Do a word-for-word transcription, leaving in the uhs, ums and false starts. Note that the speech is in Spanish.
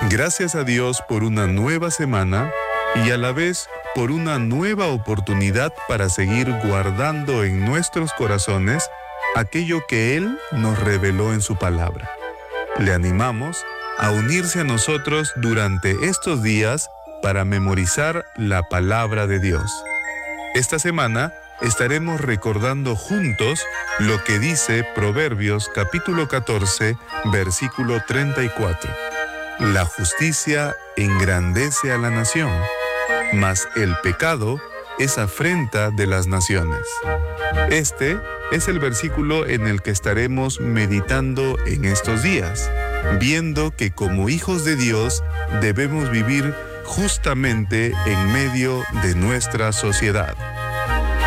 Gracias a Dios por una nueva semana y a la vez por una nueva oportunidad para seguir guardando en nuestros corazones aquello que Él nos reveló en su palabra. Le animamos a unirse a nosotros durante estos días para memorizar la palabra de Dios. Esta semana estaremos recordando juntos lo que dice Proverbios capítulo catorce, versículo treinta y cuatro. La justicia engrandece a la nación, mas el pecado es afrenta de las naciones. Este es el versículo en el que estaremos meditando en estos días, viendo que como hijos de Dios debemos vivir justamente en medio de nuestra sociedad.